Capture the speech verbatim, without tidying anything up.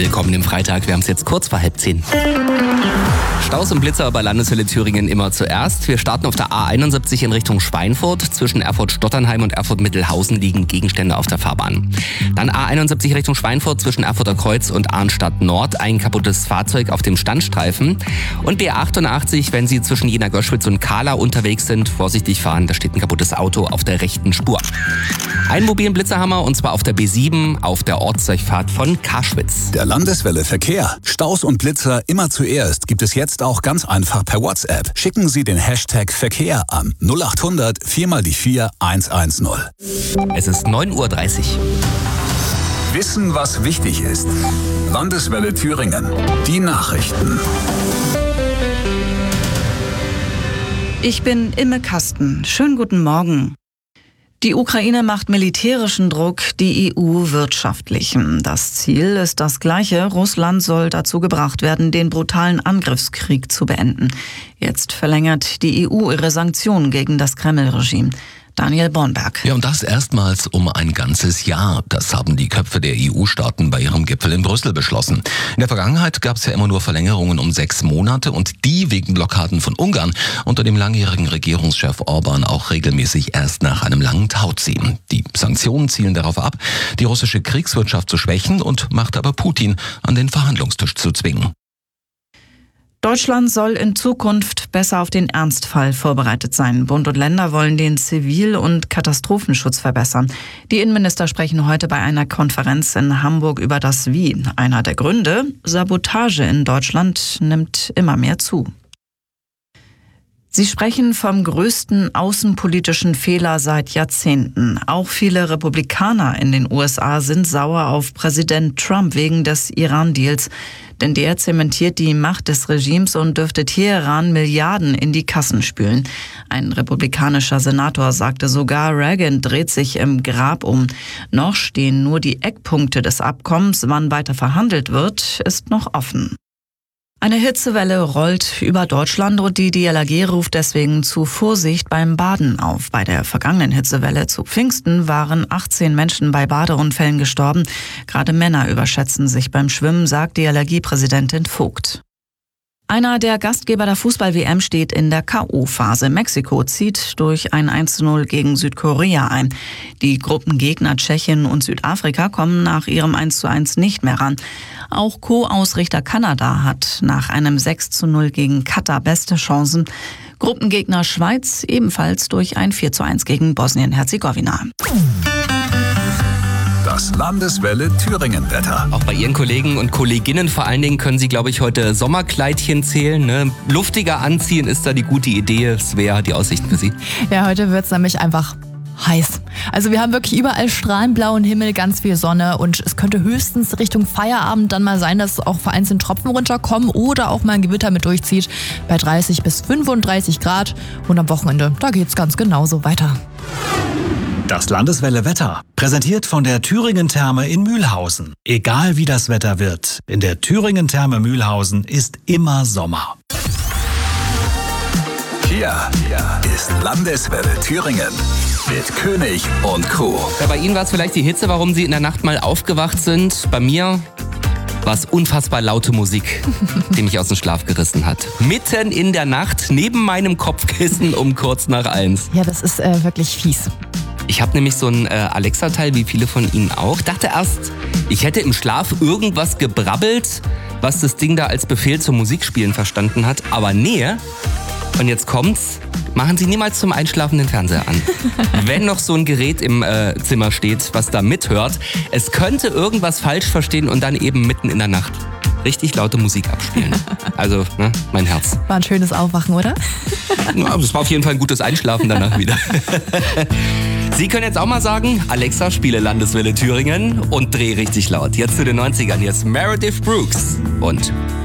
Willkommen im Freitag, wir haben es jetzt kurz vor halb zehn. Staus und Blitzer bei Landeswelle Thüringen immer zuerst. Wir starten auf der A einundsiebzig in Richtung Schweinfurt. Zwischen Erfurt-Stotternheim und Erfurt-Mittelhausen liegen Gegenstände auf der Fahrbahn. Dann A einundsiebzig Richtung Schweinfurt zwischen Erfurter Kreuz und Arnstadt Nord. Ein kaputtes Fahrzeug auf dem Standstreifen. Und B achtundachtzig, wenn Sie zwischen Jena-Göschwitz und Kahla unterwegs sind, vorsichtig fahren. Da steht ein kaputtes Auto auf der rechten Spur. Einen mobilen Blitzerhammer und zwar auf der B sieben auf der Ortsdurchfahrt von Karschwitz. Der Landeswelle Verkehr. Staus und Blitzer immer zuerst gibt es jetzt auch ganz einfach per WhatsApp. Schicken Sie den Hashtag Verkehr an null acht hundert vier mal die vier eins eins null. Es ist neun Uhr dreißig. Wissen, was wichtig ist. Landeswelle Thüringen. Die Nachrichten. Ich bin Imme Kasten. Schönen guten Morgen. Die Ukraine macht militärischen Druck, die E U wirtschaftlichen. Das Ziel ist das gleiche. Russland soll dazu gebracht werden, den brutalen Angriffskrieg zu beenden. Jetzt verlängert die E U ihre Sanktionen gegen das Kreml-Regime. Daniel Bornberg. Ja, und das erstmals um ein ganzes Jahr. Das haben die Köpfe der E U-Staaten bei ihrem Gipfel in Brüssel beschlossen. In der Vergangenheit gab es ja immer nur Verlängerungen um sechs Monate und die wegen Blockaden von Ungarn unter dem langjährigen Regierungschef Orban auch regelmäßig erst nach einem langen Tauziehen. Die Sanktionen zielen darauf ab, die russische Kriegswirtschaft zu schwächen und macht aber Putin an den Verhandlungstisch zu zwingen. Deutschland soll in Zukunft besser auf den Ernstfall vorbereitet sein. Bund und Länder wollen den Zivil- und Katastrophenschutz verbessern. Die Innenminister sprechen heute bei einer Konferenz in Hamburg über das Wie. Einer der Gründe: Sabotage in Deutschland nimmt immer mehr zu. Sie sprechen vom größten außenpolitischen Fehler seit Jahrzehnten. Auch viele Republikaner in den U S A sind sauer auf Präsident Trump wegen des Iran-Deals. Denn der zementiert die Macht des Regimes und dürfte Teheran Milliarden in die Kassen spülen. Ein republikanischer Senator sagte sogar, Reagan dreht sich im Grab um. Noch stehen nur die Eckpunkte des Abkommens. Wann weiter verhandelt wird, ist noch offen. Eine Hitzewelle rollt über Deutschland und die D L R G ruft deswegen zu Vorsicht beim Baden auf. Bei der vergangenen Hitzewelle zu Pfingsten waren achtzehn Menschen bei Badeunfällen gestorben. Gerade Männer überschätzen sich beim Schwimmen, sagt D L R G-Präsidentin Vogt. Einer der Gastgeber der Fußball-W M steht in der K O-Phase. Mexiko zieht durch ein eins zu null gegen Südkorea ein. Die Gruppengegner Tschechien und Südafrika kommen nach ihrem eins zu eins nicht mehr ran. Auch Co-Ausrichter Kanada hat nach einem sechs zu null gegen Katar beste Chancen. Gruppengegner Schweiz ebenfalls durch ein vier zu eins gegen Bosnien-Herzegowina. Das Landeswelle Thüringen-Wetter. Auch bei Ihren Kollegen und Kolleginnen vor allen Dingen können Sie, glaube ich, heute Sommerkleidchen zählen. Ne? Luftiger anziehen ist da die gute Idee. Svea hat die Aussichten für Sie. Ja, heute wird es nämlich einfach heiß. Also wir haben wirklich überall strahlend blauen Himmel, ganz viel Sonne und es könnte höchstens Richtung Feierabend dann mal sein, dass auch vereinzelt Tropfen runterkommen oder auch mal ein Gewitter mit durchzieht bei dreißig bis fünfunddreißig Grad und am Wochenende, da geht's ganz genauso weiter. Das Landeswelle Wetter, präsentiert von der Thüringen Therme in Mühlhausen. Egal wie das Wetter wird, in der Thüringen Therme Mühlhausen ist immer Sommer. Hier ist Landeswelle Thüringen mit König und Co. Ja, bei Ihnen war es vielleicht die Hitze, warum Sie in der Nacht mal aufgewacht sind. Bei mir war es unfassbar laute Musik, die mich aus dem Schlaf gerissen hat. Mitten in der Nacht, neben meinem Kopfkissen um kurz nach eins. Ja, das ist äh, wirklich fies. Ich habe nämlich so ein äh, Alexa-Teil, wie viele von Ihnen auch. Dachte erst, ich hätte im Schlaf irgendwas gebrabbelt, was das Ding da als Befehl zum Musikspielen verstanden hat. Aber nee. Und jetzt kommt's. Machen Sie niemals zum Einschlafen den Fernseher an. Wenn noch so ein Gerät im äh, Zimmer steht, was da mithört, es könnte irgendwas falsch verstehen und dann eben mitten in der Nacht richtig laute Musik abspielen. Also, ne, mein Herz. War ein schönes Aufwachen, oder? Ja, das war auf jeden Fall ein gutes Einschlafen danach wieder. Sie können jetzt auch mal sagen, Alexa, spiele Landeswelle Thüringen und dreh richtig laut. Jetzt zu den neunzigern. Hier ist Meredith Brooks und